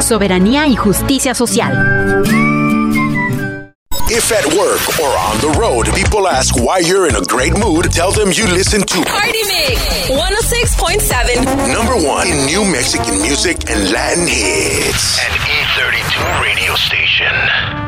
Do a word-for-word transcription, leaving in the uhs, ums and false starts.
soberanía y justicia social. If at work or on the road, people ask why you're in a great mood, tell them you listen to Party Mix one oh six point seven. Number one in new Mexican music and Latin hits. An E thirty-two radio station.